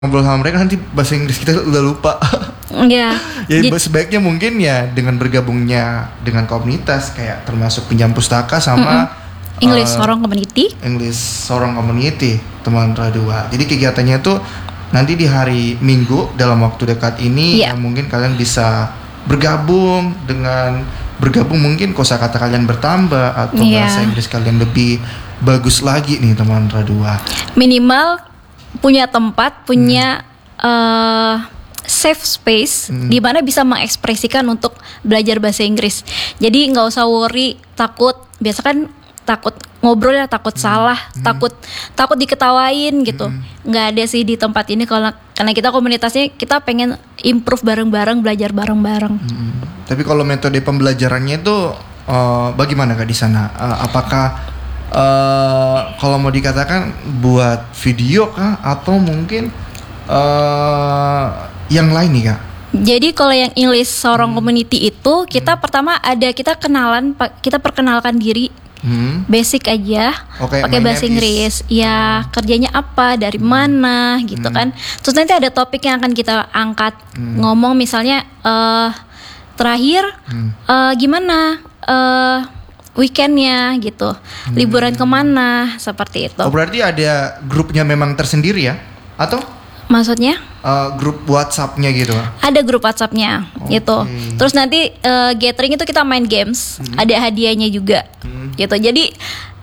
ngobrol sama mereka nanti bahasa Inggris kita udah lupa. Iya. Ya sebaiknya mungkin ya dengan bergabungnya dengan komunitas kayak termasuk pinjam pustaka sama English Sorong Community. English Sorong Community teman Radua. Jadi kegiatannya tuh nanti di hari Minggu dalam waktu dekat ini ya mungkin kalian bisa bergabung mungkin kosakata kalian bertambah atau bahasa Inggris kalian lebih bagus lagi nih teman Radua. Minimal punya tempat, punya safe space di mana bisa mengekspresikan untuk belajar bahasa Inggris. Jadi nggak usah worry, takut. Biasa kan takut ngobrol ya, takut salah, takut diketawain gitu. Nggak ada sih di tempat ini karena kita komunitasnya kita pengen improve bareng-bareng, belajar bareng-bareng. Tapi kalau metode pembelajarannya itu bagaimana Kak di sana? Apakah kalau mau dikatakan buat video kah atau mungkin yang lain nih Kak? Jadi kalau yang English Sorong Community itu kita pertama kita perkenalkan diri. Basic aja, pakai bahasa Inggris. Ya kerjanya apa, dari mana, gitu kan. Terus nanti ada topik yang akan kita angkat, ngomong misalnya terakhir gimana weekendnya gitu, liburan kemana, seperti itu. Oh berarti ada grupnya memang tersendiri ya? Atau? Maksudnya? Grup WhatsApp-nya gitu? Ada grup WhatsApp-nya gitu. Terus nanti gathering itu kita main games, ada hadiahnya juga gitu. Jadi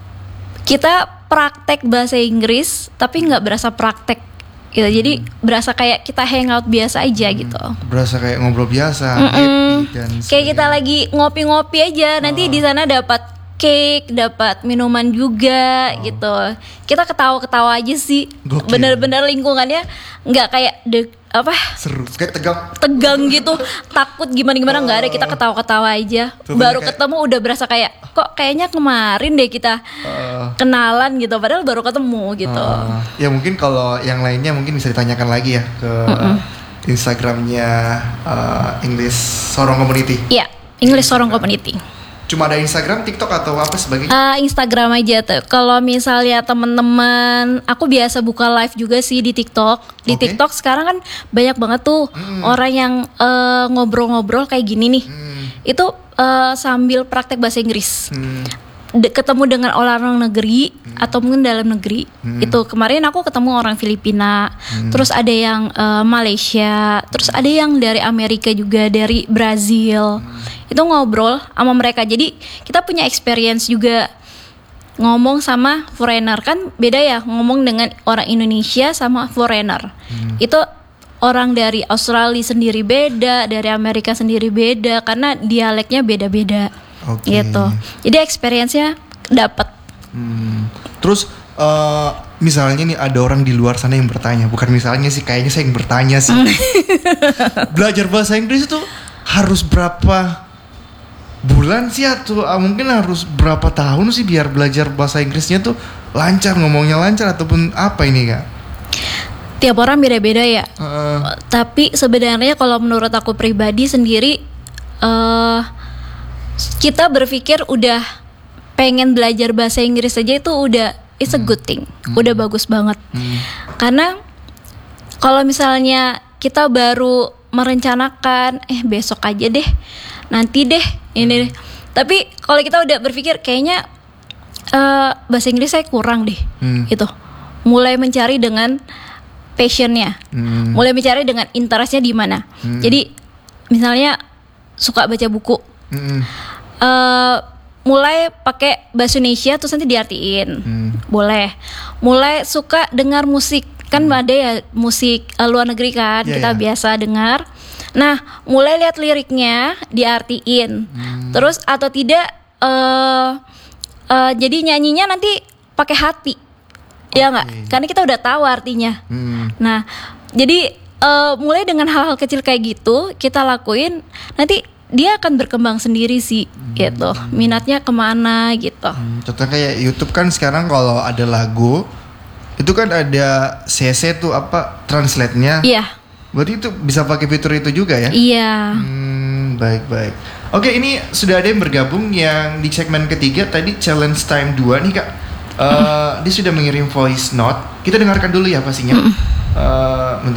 kita praktek bahasa Inggris tapi nggak berasa praktek gitu. Jadi berasa kayak kita hangout biasa aja gitu. Berasa kayak ngobrol biasa. Kayak kita lagi ngopi-ngopi aja. Nanti di sana dapat cake, dapat minuman juga gitu. Kita ketawa-ketawa aja sih. Gokil. Bener-bener lingkungannya nggak kayak seru, kayak tegang gitu, takut gimana nggak ada. Kita ketawa-ketawa aja. Baru ketemu udah berasa kayak kok kayaknya kemarin deh kita kenalan gitu, padahal baru ketemu gitu. Ya mungkin kalau yang lainnya mungkin bisa ditanyakan lagi ya ke Instagramnya English Sorong Community. Iya, English Sorong Community. Cuma ada Instagram, TikTok atau apa sebagainya? Instagram aja tuh. Kalau misalnya teman-teman, aku biasa buka live juga sih di TikTok. Di TikTok sekarang kan banyak banget tuh orang yang ngobrol-ngobrol kayak gini nih. Itu sambil praktek bahasa Inggris. Ketemu dengan orang negeri atau mungkin dalam negeri. Itu kemarin aku ketemu orang Filipina, terus ada yang Malaysia, terus ada yang dari Amerika juga, dari Brazil. Itu ngobrol sama mereka. Jadi kita punya experience juga ngomong sama foreigner. Kan beda ya ngomong dengan orang Indonesia sama foreigner. Itu orang dari Australia sendiri beda, dari Amerika sendiri beda, karena dialeknya beda-beda. Gitu. Jadi experience-nya dapat. Terus misalnya nih ada orang di luar sana yang bertanya, bukan misalnya sih, kayaknya saya yang bertanya sih. Belajar bahasa Inggris itu harus berapa bulan sih atau mungkin harus berapa tahun sih biar belajar bahasa Inggrisnya tuh lancar, ngomongnya lancar ataupun apa ini Kak? Tiap orang beda-beda ya. Tapi sebenarnya kalau menurut aku pribadi sendiri, kita berpikir udah pengen belajar bahasa Inggris aja itu udah it's a good thing, udah bagus banget. Karena kalau misalnya kita baru merencanakan besok aja deh, nanti deh ini deh. Tapi kalau kita udah berpikir kayaknya bahasa Inggris saya kurang deh, gitu. Mulai mencari dengan passionnya, mulai mencari dengan interestnya di mana. Jadi misalnya suka baca buku, mulai pakai bahasa Indonesia terus nanti diartiin, boleh. Mulai suka dengar musik, kan ada ya musik luar negeri kan, kita biasa dengar. Nah, mulai lihat liriknya, diartiin. Terus atau tidak, jadi nyanyinya nanti pakai hati, ya nggak? Karena kita udah tahu artinya. Nah, jadi mulai dengan hal-hal kecil kayak gitu kita lakuin, nanti dia akan berkembang sendiri sih, gitu. Minatnya kemana gitu. Contohnya kayak YouTube kan sekarang kalau ada lagu, itu kan ada CC tuh translate-nya. Iya. Berarti itu bisa pakai fitur itu juga ya? Iya. Baik. Oke, ini sudah ada yang bergabung yang di segmen ketiga tadi challenge time 2 nih Kak. Dia sudah mengirim voice note. Kita dengarkan dulu ya pastinya. bentar